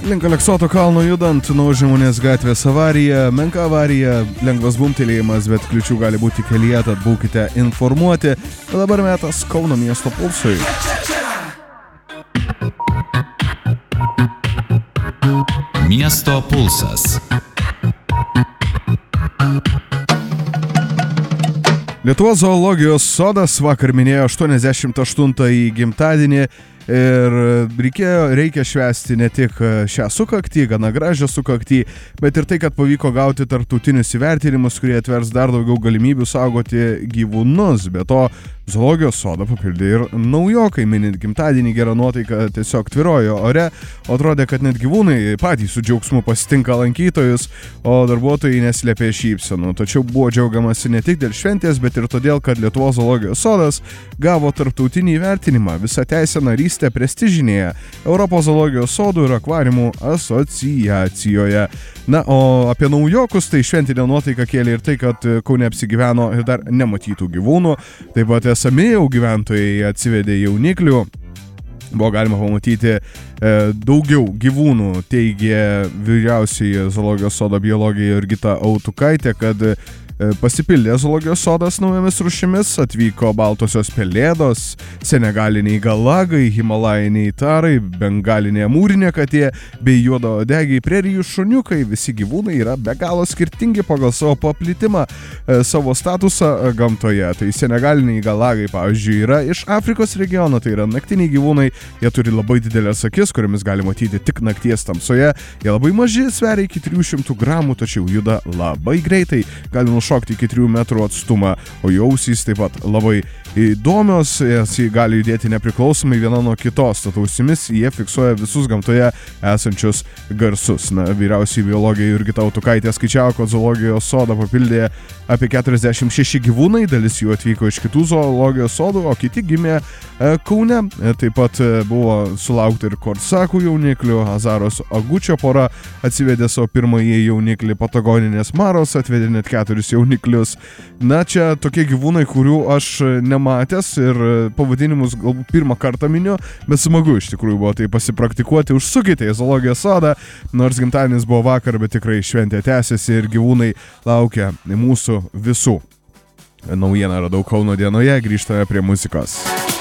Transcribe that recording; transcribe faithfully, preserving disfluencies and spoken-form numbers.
Link Aleksoto kalno judant, nuo Žemonės gatvės avarija, menka avarija, lengvas bumtelėjimas, bet kliučių gali būti kelyje, tad būkite informuoti. O dabar metas Kauno miesto pulsui. Miesto pulsas. Lietuvos zoologijos sodas vakar minėjo aštuoniasdešimt aštuntąjį gimtadienį ir reikėjo, reikia švęsti ne tik šią sukaktį, gana gražią sukaktį, bet ir tai, kad pavyko gauti tarptautinius įvertinimus, kurie atvers dar daugiau galimybių saugoti gyvūnus. Be to, zoologijos sodą papildė ir naujokai, minint gimtadienį, gera nuotaika tiesiog tvirojo ore, o atrodė, kad net gyvūnai patys su džiaugsmu pasitinka lankytojus, o darbuotojai neslėpė šypsenų. Tačiau buvo džiaugiamasi ne tik dėl šventės, bet ir todėl, kad Lietuvos zoologijos sodas gavo tarptautinį įvertinimą, visą teisę narystę prestižinėje Europos zoologijos sodų ir akvariumų asociacijoje. Na, o apie naujokus tai šventinė nuotaika kėlė ir tai, kad Kaune apsigyveno ir dar nematytų gyvūnų, taip pat esami jau gyventojai atsivedė jauniklių. Buvo galima pamatyti e, daugiau gyvūnų, teigė vyriausioji zoologijos sodo biologė Jurgita Autukaitė, kad e, pasipildė zoologijos sodas naujomis rūšimis, atvyko baltosios pelėdos, senegaliniai galagai, himalajiniai tarai, bengalinė amūrinė katė bei juodaodegiai prerijų šuniukai. Visi gyvūnai yra be galo skirtingi pagal savo paplitimą, e, savo statusą gamtoje. Tai senegaliniai galagai, pavyzdžiui, yra iš Afrikos regiono, tai yra naktiniai gyvūnai, jie turi labai didelės akis, kuriamis gali matyti tik nakties tamsoje. Jie labai maži, sveria iki trijų šimtų gramų, tačiau juda labai greitai, gali nušokti iki trijų metrų atstumą, o jų ausys taip pat labai įdomios, jas gali judėti nepriklausomai viena nuo kitos, tad ausimis jie fiksuoja visus gamtoje esančius garsus. Na, vyriausiai biologija Jurgita Autukaitė skaičiavo, kad zoologijos sodą papildė apie keturiasdešimt šeši gyvūnai, dalis jų atvyko iš kitų zoologijos sodų, o kiti gimė e, Kaune. E, taip pat e, buvo sulaukta ir korsakų jauniklių, Azaros agučio pora atsivedė savo pirmąjį jauniklį, Patagoninės maros atvedė net keturis jauniklius. Na, čia tokie gyvūnai, kurių aš nematęs ir pavadinimus galbūt pirmą kartą miniu, bet smagu iš tikrųjų buvo tai pasipraktikuoti. Užsukite į zoologijos sodą, nors gimtadienis buvo vakar, bet tikrai šventė tęsiasi ir gyvūnai laukia mūsų visų. Naujieną radau Kauno dienoje, grįžtame prie muzikos.